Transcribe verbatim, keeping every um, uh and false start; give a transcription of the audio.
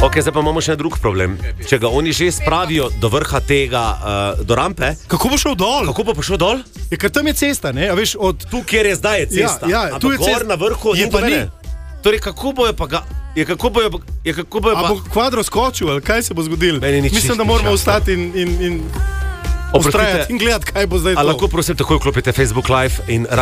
Ok, zdaj pa imamo še drug problem. Če ga oni že spravijo do vrha tega, uh, do rampe. Kako bo šel dol? Kako bo šel dol? Je, ker tam je cesta, ne? A veš, od... Tu, kjer je zdaj je cesta. Ja, ja, tu je cesta. Na vrhu je pa ni. Torej, kako bojo pa ga... Je kako bojo, je kako bojo pa... A bo kvadro skočil, ali kaj se bo zgodilo? Mislim, da moramo ostati in... in, in... Oprostite, in gledati, kaj bo zdaj. A lahko prosim takoj vklopite Facebook Live in